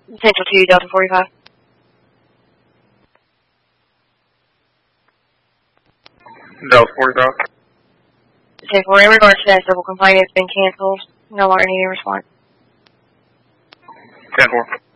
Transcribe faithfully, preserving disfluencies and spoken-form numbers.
Central two, Delta forty-five. Delta forty-five. Central, in regards to that civil complaint, it's been canceled. No longer needing a response. ten four.